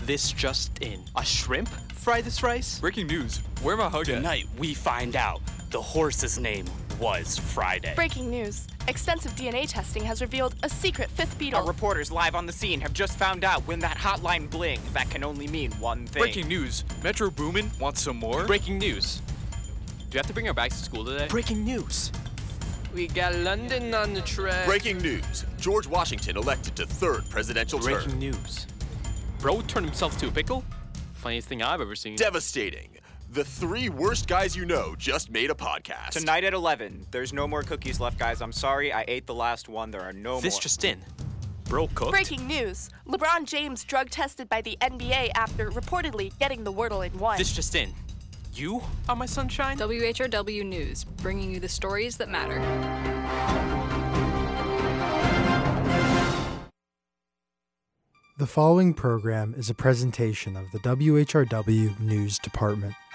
This just in. A shrimp fried this rice? Breaking news. Where my hug at? Tonight, we find out the horse's name was Friday. Breaking news. Extensive DNA testing has revealed a secret fifth beetle. Our reporters live on the scene have just found out when that hotline blinged, that can only mean one thing. Breaking news. Metro Boomin wants some more? Breaking news. Do you have to bring our bags to school today? Breaking news. We got London on the track. Breaking news. George Washington elected to third presidential term. Breaking news. Bro turned himself to a pickle? Funniest thing I've ever seen. Devastating. The 3 worst guys you know just made a podcast. Tonight at 11. There's no more cookies left, guys. I'm sorry, I ate the last one. There are no more. This just in. Bro cooked? Breaking news. LeBron James drug tested by the NBA after reportedly getting the Wordle in one. This just in. You are my sunshine? WHRW News, bringing you the stories that matter. The following program is a presentation of the WHRW News Department.